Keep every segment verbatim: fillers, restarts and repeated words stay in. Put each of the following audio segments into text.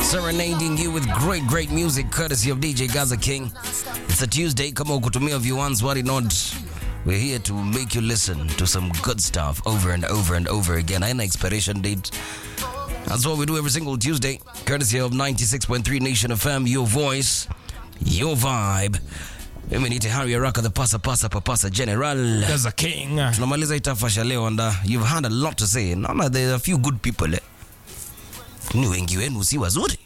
Serenading you with great, great music courtesy of D J Gaza King. It's a Tuesday. Kama ukutumia viewans, worry not. We're here to make you listen to some good stuff over and over and over again. I have an expiration date. That's what we do every single Tuesday. Courtesy of ninety-six point three Nation F M, your voice, your vibe. Mimi ni Harry Araka, the pasa pasa papasa general. Gaza King. Tunamaliza itafasha leo and uh, you've had a lot to say. Naona there are a few good people. Eh? Ni wengi wenu si wazuri.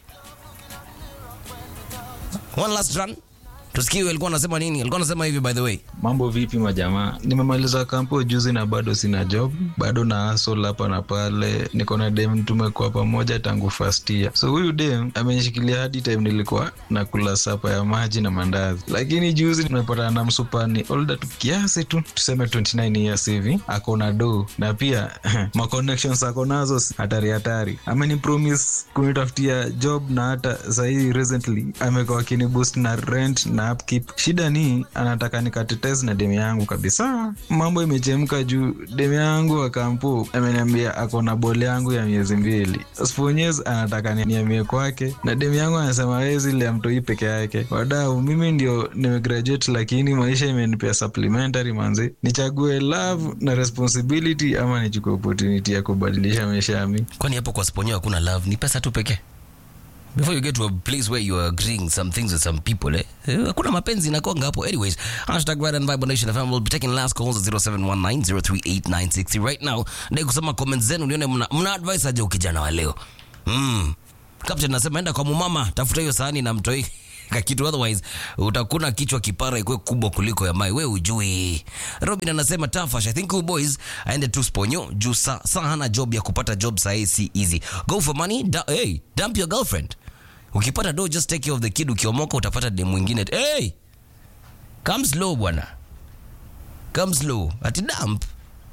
One last run. Tusikie alikuwa anasema nini? Alikuwa anasema hivi by the way. Mambo vipi majamaa? Nimemaliza kampo juzi na bado sina job. Bado na hustle hapa na pale. Niko na dem tumekuwa pamoja tangu first year. So huyu dem amenishikilia hadi time nilikuwa nakula sapa ya maji na mandazi. Lakini juzi nimepata na msupani older tu kiasi tu. Tuseme twenty-nine years hivi. Ako na do na pia ma connections ako nazo hatari hatari. Ameni promise kunitafutia job na hata sasa recently amekuwa akini boost na rent na upkeep. Shida ni anataka nikatetezi na demu yangu kabisa. Mambo imechemka juu demu yangu wa kampo ameniambia ako na bole yangu ya miezi mbili. Sponyez anataka niamie kwake na demu yangu anasema hawezi ile mtoi peke yake. Wadau, mimi ndio nimegraduate lakini maisha imenipea supplementary manze. Nichague love na responsibility ama nichukue opportunity ya kubadilisha maisha yangu. Kwani hapo kwa Sponyo hakuna love, ni pesa tu pekee? Before you get to a place where you are agreeing some things with some people, eh? Kuna mapenzi inakonga hapo. Anyways, hashtag Ride and Vibe Nation F M will be taking last calls at zero seven one nine zero three eight nine six zero. Right now, ndai kusoma comments zenu nione mna, mna advice aje ukijana wa leo. Mm. Captain nasema enda kwa mumama, tafuta hiyo sahani na mtoi kitu, otherwise utakuna kichwa kipara ikuwe kubwa kuliko ya mai, wewe ujui. Robin anasema Tafash, I think you boys aende tu Sponyo juu sa, sa hana job ya kupata job sahi si easy. Go for money, da, hey, dump your girlfriend. Ukipata do just take care of the kid, ukiomoka utapata dem mwingine. Hey! Come slow bwana. Come slow. Ati dump.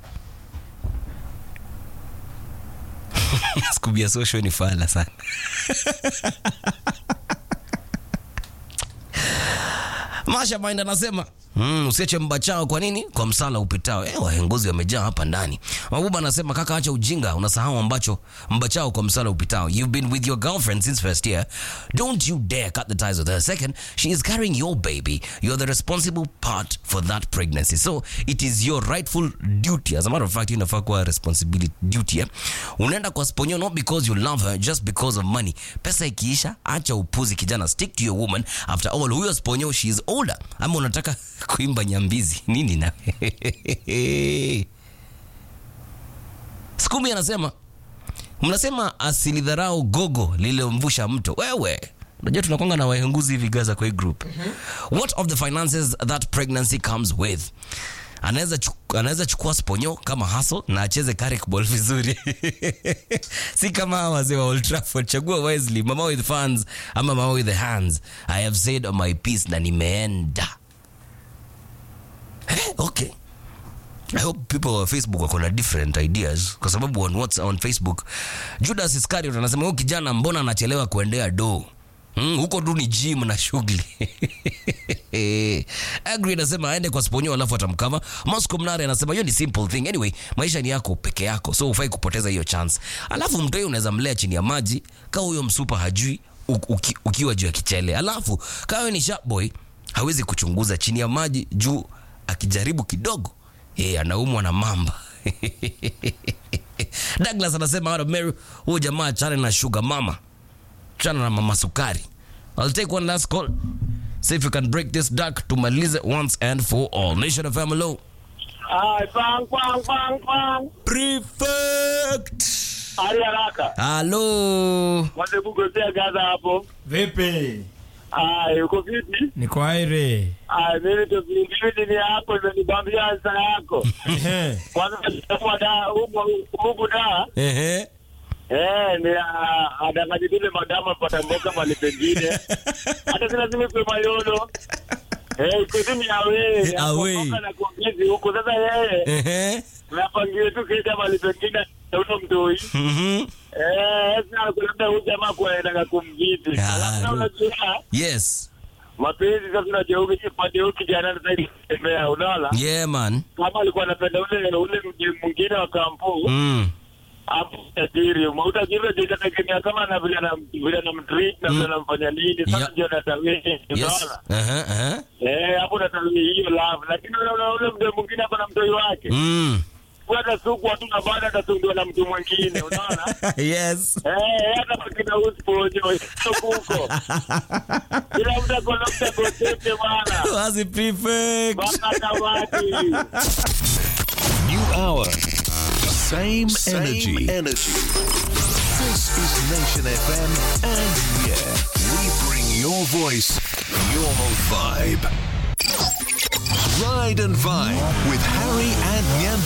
Skubia social ni fala sana. Masha Mind anasema Mm, usiache mbachao kwa nini? Kwa msala upitao. Eh, wahengozi wamejaa hapa ndani. Mabuba anasema kaka acha ujinga, unasahau ambacho mbachao kwa msala upitao. You've been with your girlfriend since first year. Don't you dare cut the ties with her. Second, she is carrying your baby. You're the responsible part for that pregnancy. So, it is your rightful duty. As a matter of fact, inafaa kuwa responsibility duty. Eh? Unaenda kwa Sponyo not because you love her, just because of money. Pesa ikiisha, acha upuzi kijana. Stick to your woman. After all, huyo Sponyo, she is older. Ama unataka kuimba nyambizi nini na Skumi anasema mnasema asilidharau gogo lile mvusha mto. Wewe unajua tunakonga na wahenguzi hivi Gaza kwa hii group. Mm-hmm. What of the finances that pregnancy comes with? Anaweza chuku, anaweza chukua Sponyo kama hustle na acheze Carrick ball vizuri. Si kama wazee wa Old Trafford. Chagua wisely, mama with fans ama mama with the hands. I have said on my piece na nimeenda. Okay. I hope people on Facebook wako na different ideas kwa sababu on what's on Facebook Judas Iscariot anasema huyu kijana mbona anachelewa kuendea do. Mm, huko tu ni gym na shughuli. Agree anasema aende kwa Sponyo alafu atamkava. Moscow Mnare anasema hiyo ni simple thing. Anyway, maisha ni yako peke yako. So ufai kupoteza hiyo chance. Alafu mtoi unaweza mlea chini ya maji kama huyo msupa hajui uki, ukiwa juu ya kichele. Alafu kama ni sharp boy hawezi kuchunguza chini ya maji juu akijaribu kidogo yeye anaumwa na mamba. Douglas anasema out of Mary, huyu jamaa chana na sugar mama. Chana na mama sukari. I'll take one last call. See if you can break this duck to malize once and for all. Nation of Family. Ay, bang, bang, bang, bang. Prefect. Ari Araka. Hello. Mwende kugozea Gaza hapo. Vipi? Ay, uko vipi? Niko aire. Ay, mimi tu vingine ni hapo nimenibambia sana yako. Ehe. Kwanza kwa da huko huko da. Ehe. Eh, ni adangajile madama pata mboka mali pengine. Hata sina zime kwa mayolo. Eh, kuzini awe. Awe. Na kuongezi huko sasa yeye. Ehe. Napangia tu kida mali pengine ndio mtoi. Mhm. Eh, sasa kuna huyu jamaa kwa enda kumviti. Sasa unajua? Yes. Mapenzi sasa unajua ukipande huko kijana zaidi tembea unaona? Yeah man. Kama alikuwa anapenda ule ule mwingine wa kampo. Mm. hapo tajiri mautajiri itategemea kama na vile na vile na mtreat na vile namfanya nini sasa ndio natawini unaona aha aha eh hapo natawini hiyo love lakini unaona ule mtu mwingine hapa na mtoi wake mm kwenda suku watu na baada atasundiwa na mtu mwingine unaona yes eh hata pakina usipoje huko bila mtu kwa mtu kote bwana was it perfect bana kawati New hour. Same, Same energy. energy. This is Nation F M, and yeah, we bring your voice, your vibe. Ride and Vibe with Harry and Nyamdu.